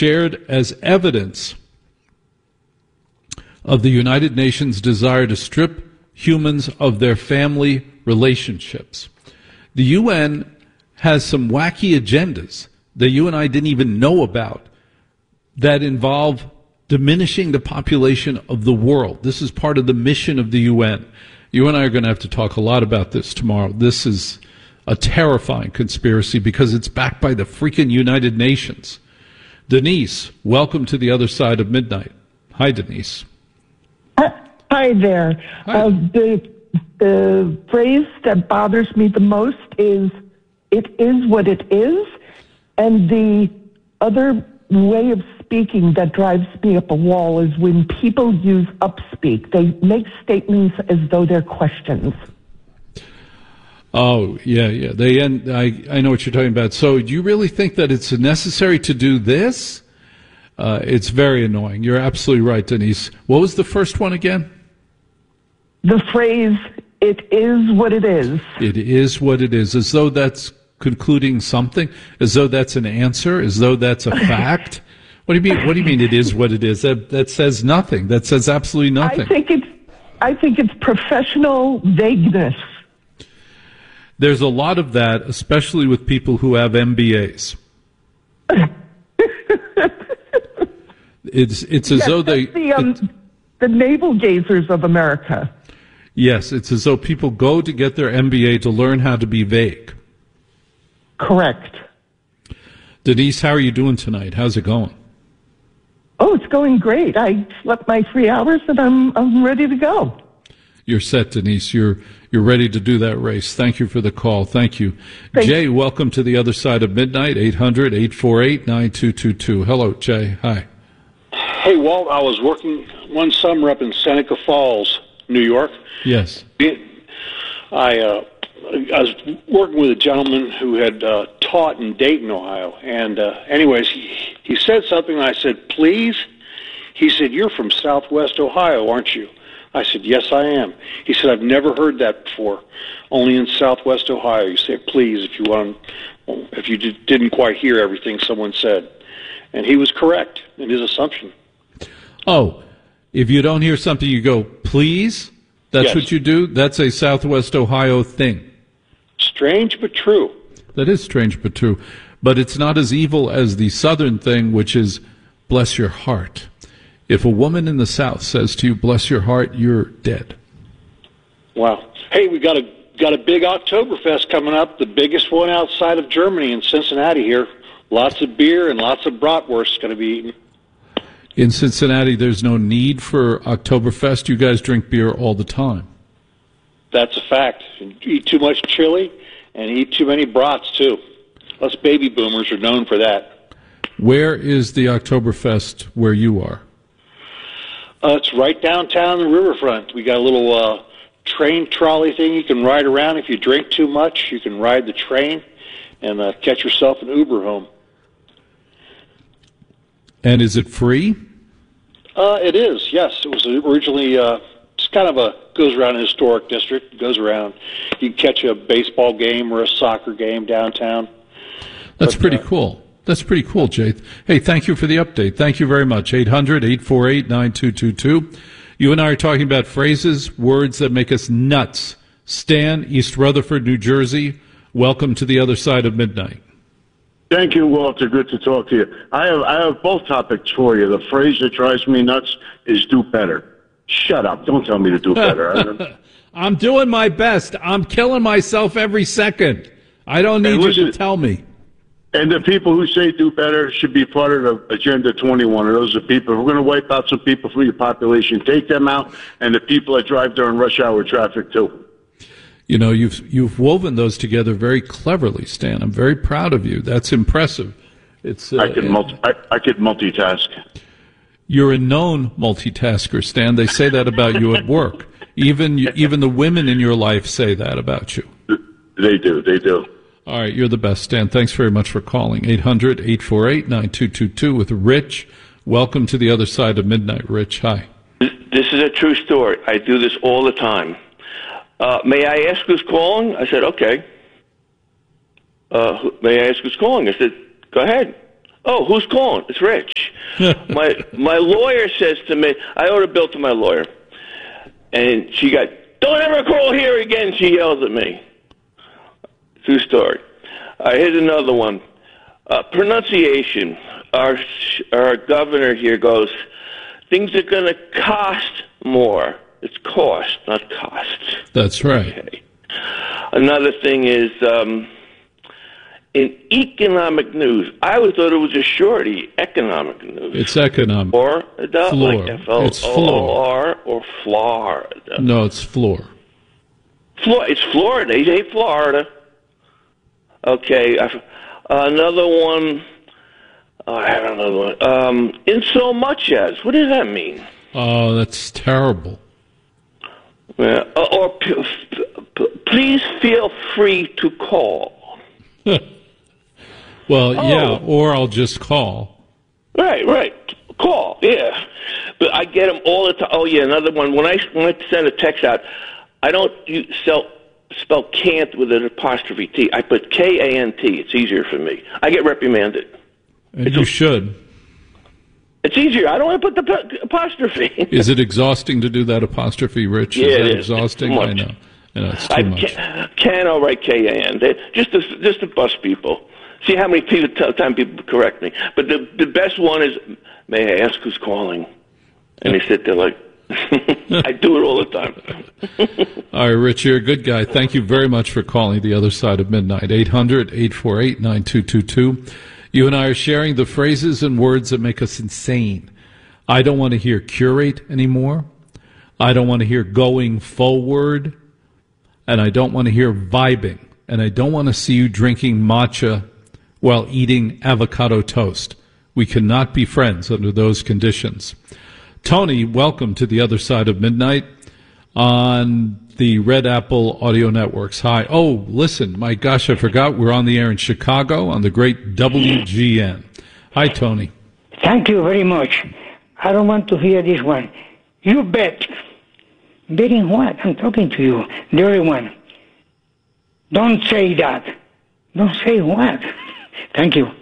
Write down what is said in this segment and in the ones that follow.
shared as evidence of the United Nations' desire to strip humans of their family relationships. The UN has some wacky agendas that you and I didn't even know about that involve diminishing the population of the world. This is part of the mission of the UN. You and I are going to have to talk a lot about this tomorrow. This is a terrifying conspiracy because it's backed by the freaking United Nations. Denise, welcome to the other side of midnight. Hi, Denise. Hi there. Hi. The phrase that bothers me the most is, it is what it is. And the other way of speaking that drives me up a wall is when people use upspeak. They make statements as though they're questions. Oh, yeah. I know what you're talking about. So do you really think that it's necessary to do this? It's very annoying. You're absolutely right, Denise. What was the first one again? The phrase, it is what it is. It is what it is, as though that's concluding something, as though that's an answer, as though that's a fact. What do you mean? What do you mean? It is what it is. That says nothing. That says absolutely nothing. I think it's professional vagueness. There's a lot of that, especially with people who have MBAs. It's as though they the navel gazers of America. Yes, it's as though people go to get their MBA to learn how to be vague. Correct. Denise, how are you doing tonight? How's it going? Oh, it's going great. I slept my 3 hours and I'm ready to go. You're set, Denise. You're ready to do that race. Thank you for the call. Thank you. Jay, welcome to the other side of midnight, 800-848-9222. Hello, Jay. Hi. Hey, Walt, I was working one summer up in Seneca Falls, New York. Yes. I was working with a gentleman who had taught in Dayton, Ohio. And anyways, he said something, and I said, please? He said, you're from Southwest Ohio, aren't you? I said, yes, I am. He said, I've never heard that before. Only in Southwest Ohio. You say, please, if you didn't quite hear everything someone said. And he was correct in his assumption. Oh, if you don't hear something, you go, please? That's yes. What you do? That's a Southwest Ohio thing. Strange but true. That is strange but true. But it's not as evil as the Southern thing, which is bless your heart. If a woman in the South says to you, bless your heart, you're dead. Wow. Hey, we got a big Oktoberfest coming up, the biggest one outside of Germany in Cincinnati here. Lots of beer and lots of bratwurst going to be eaten. In Cincinnati, there's no need for Oktoberfest. You guys drink beer all the time. That's a fact. You eat too much chili and eat too many brats, too. Us baby boomers are known for that. Where is the Oktoberfest where you are? It's right downtown the riverfront. We got a little train trolley thing you can ride around. If you drink too much, you can ride the train and catch yourself an Uber home. And is it free? It is, yes. It was originally, it's kind of goes around a historic district, goes around. You can catch a baseball game or a soccer game downtown. That's pretty cool. That's pretty cool, Jay. Hey, thank you for the update. Thank you very much. 800-848-9222. You and I are talking about phrases, words that make us nuts. Stan, East Rutherford, New Jersey, welcome to the other side of midnight. Thank you, Walter. Good to talk to you. I have both topics for you. The phrase that drives me nuts is do better. Shut up. Don't tell me to do better. I'm doing my best. I'm killing myself every second. I don't need you to tell me. And the people who say do better should be part of the Agenda 21. And those are people. If we're going to wipe out some people from your population, take them out, and the people that drive during rush hour traffic, too. You know, you've woven those together very cleverly, Stan. I'm very proud of you. That's impressive. It's I could multitask. You're a known multitasker, Stan. They say that about you at work. Even the women in your life say that about you. They do. All right, you're the best, Stan. Thanks very much for calling. 800-848-9222 with Rich. Welcome to the other side of midnight, Rich. Hi. This is a true story. I do this all the time. May I ask who's calling? I said, okay. May I ask who's calling? I said, go ahead. Oh, who's calling? It's Rich. My lawyer says to me, I owed a bill to my lawyer. And she got, don't ever call here again, she yells at me. True story. Here's another one. Pronunciation. Our governor here goes, things are going to cost more. It's cost, not cost. That's right. Okay. Another thing is, in economic news, I always thought it was a shorty, economic news. It's economic. Or floor. Like It's floor. or Florida. No, it's floor. It's Florida. You say Florida. Okay. Another one. I have another one. In so much as. What does that mean? Oh, that's terrible. Or please feel free to call. Well, yeah, or I'll just call. Right. Call, yeah. But I get them all the time. Oh, yeah, another one. When I send a text out, I don't spell can't with an apostrophe T. I put K-A-N-T. It's easier for me. I get reprimanded. And you should. It's easier. I don't want to put the apostrophe. Is it exhausting to do that apostrophe, Rich? Yeah, is that it is. exhausting? It's too much. I know. It's too much. I'll write K-A-N. Just to bust people. See how many time people correct me. But the best one is, may I ask who's calling? And they sit there like, I do it all the time. All right, Rich, you're a good guy. Thank you very much for calling The Other Side of Midnight. 800-848-9222. You and I are sharing the phrases and words that make us insane. I don't want to hear curate anymore. I don't want to hear going forward. And I don't want to hear vibing. And I don't want to see you drinking matcha while eating avocado toast. We cannot be friends under those conditions. Tony, welcome to The Other Side of Midnight on the Red Apple Audio Networks. Hi. Oh, listen, my gosh, I forgot we're on the air in Chicago on the great WGN. Hi, Tony. Thank you very much. I don't want to hear this one. You bet. Betting what? I'm talking to you. The other one. Don't say that. Don't say what? Thank you.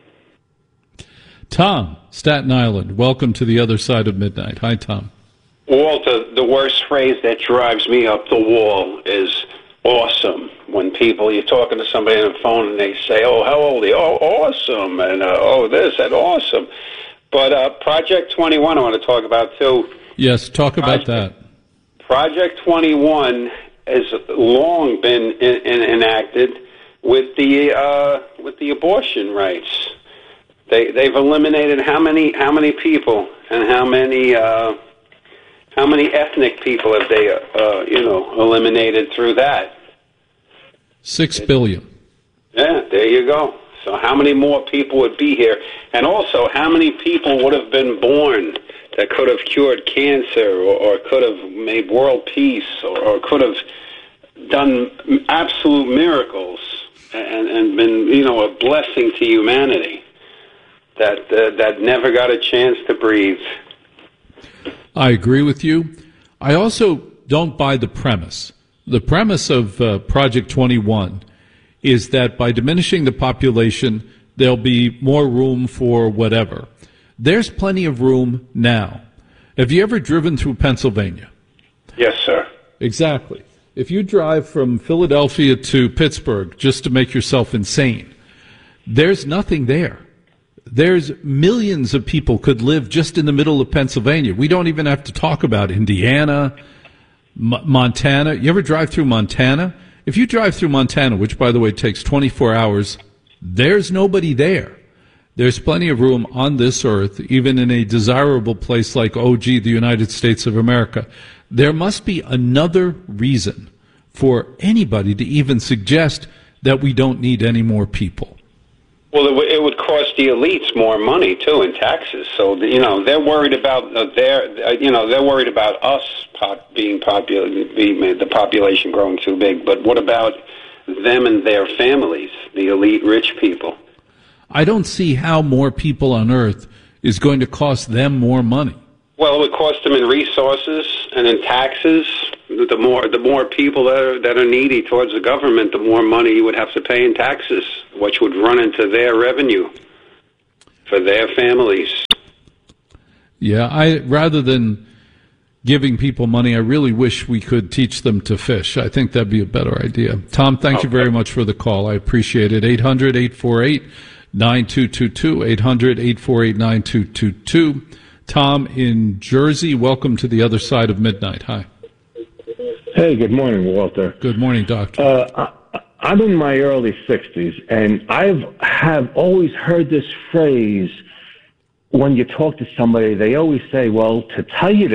Tom, Staten Island, welcome to The Other Side of Midnight. Hi, Tom. Walter, the worst phrase that drives me up the wall is awesome. When you're talking to somebody on the phone and they say, oh, how old are you? Oh, awesome. And, this and awesome. But Project 21 I want to talk about, too. Yes, talk about that. Project 21 has long been enacted with the abortion rights. They've eliminated how many people and how many ethnic people have they eliminated through that? 6 billion. Yeah, there you go. So how many more people would be here? And also, how many people would have been born that could have cured cancer or could have made world peace or could have done absolute miracles and been, a blessing to humanity that never got a chance to breathe. I agree with you. I also don't buy the premise. The premise of Project 21 is that by diminishing the population, there'll be more room for whatever. There's plenty of room now. Have you ever driven through Pennsylvania? Yes, sir. Exactly. If you drive from Philadelphia to Pittsburgh just to make yourself insane, there's nothing there. There's millions of people could live just in the middle of Pennsylvania. We don't even have to talk about Indiana, Montana. You ever drive through Montana? If you drive through Montana, which, by the way, takes 24 hours, there's nobody there. There's plenty of room on this earth, even in a desirable place like OG, the United States of America. There must be another reason for anybody to even suggest that we don't need any more people. Well, it would cost the elites more money too in taxes. So they're worried about they're worried about us being popular, the population growing too big. But what about them and their families, the elite rich people? I don't see how more people on Earth is going to cost them more money. Well, it would cost them in resources and in taxes. The more people that are needy towards the government, the more money you would have to pay in taxes, which would run into their revenue. for their families. Yeah, rather than giving people money, I really wish we could teach them to fish. I think that'd be a better idea. Tom, thank you very much for the call. I appreciate it. 800-848-9222, 800-848-9222. Tom in Jersey, welcome to the other side of midnight. Hi. Hey, good morning, Walter. Good morning, Doctor. I'm in my early 60s, and have always heard this phrase. When you talk to somebody, they always say, well, to tell you the